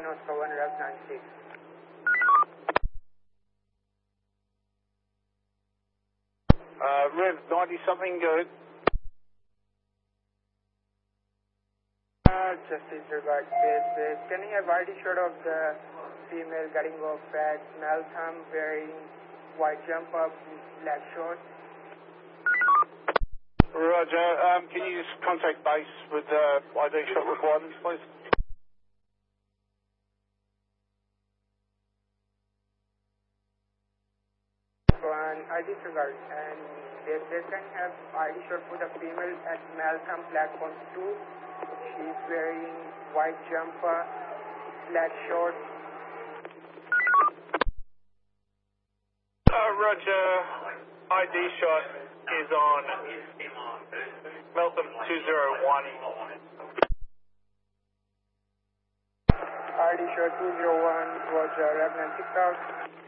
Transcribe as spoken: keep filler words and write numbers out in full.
one Oscar one Rev ninety-six. Uh, Rev ninety something, go ahead. Uh, just disregard space, space. Can you have I D shot of the female getting off at Meltham wearing white jumper, black shorts? Roger, um, can you just contact base with uh, I D shot requirements, please? One, I disregard, and they, they can have I D shot for the female at Meltham platform two. She's wearing white jumper, black shorts. Uh, Roger, I D shot is on Meltham two zero one. I D shot two zero one, Roger, Rev ninety-six out.